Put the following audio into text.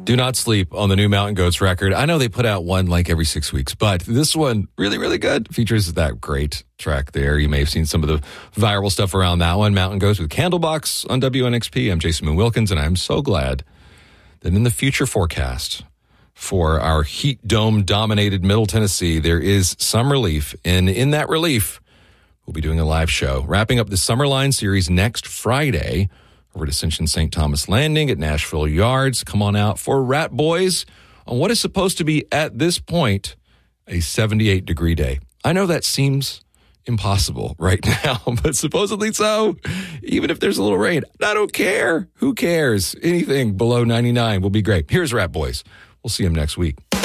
Do not sleep on the new Mountain Goats record. I know they put out one like every 6 weeks, but this one, really, really good. Features that great track there. You may have seen some of the viral stuff around that one. Mountain Goats with Candlebox on WNXP. I'm Jason Moon Wilkins, and I'm so glad that in the future forecast for our heat dome-dominated Middle Tennessee, there is some relief. And in that relief, we'll be doing a live show, wrapping up the Summerline series next Friday over at Ascension St. Thomas Landing at Nashville Yards. Come on out for Rat Boys on what is supposed to be, at this point, a 78-degree day. I know that seems impossible right now, but supposedly so. Even if there's a little rain, I don't care. Who cares? Anything below 99 will be great. Here's Rat Boys. We'll see them next week.